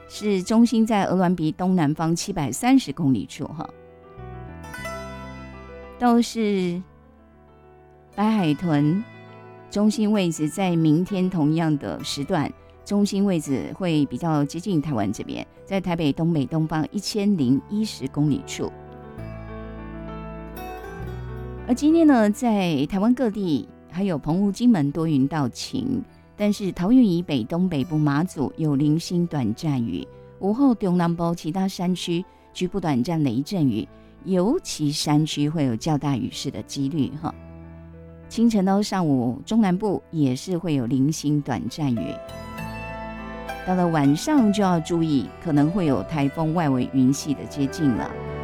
是中心在鹅銮鼻东南方730公里处哈。倒是白海豚中心位置在明天同样的时段，中心位置会比较接近台湾这边，在台北东北东方1010公里处。而今天呢，在台湾各地还有澎湖、金门多云到晴，但是桃园以北、东北部、马祖有零星短暂雨，午后中南部其他山区局部短暂雷阵雨，尤其山区会有较大雨势的几率哈。清晨到上午，中南部也是会有零星短暂雨。到了晚上就要注意，可能会有台风外围云系的接近了。